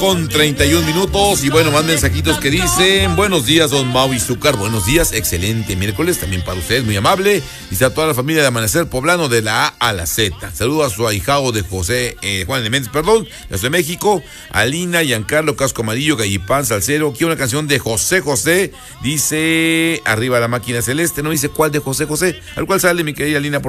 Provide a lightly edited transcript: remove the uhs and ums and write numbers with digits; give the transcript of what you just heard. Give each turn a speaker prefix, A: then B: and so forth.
A: 8:31. Y bueno, más mensajitos que dicen: buenos días, don Mau y Zúcar. Buenos días, excelente miércoles también para ustedes, muy amable. Dice a toda la familia de Amanecer Poblano de la A a la Z. Saludo a su ahijado de Juan Elementos, de Ciudad de México, Alina, Giancarlo, Casco Amarillo, Gallipán, Salcero. Quiero una canción de José José. Dice: arriba la máquina celeste. No dice cuál de José José. Al cual sale mi querida Alina, por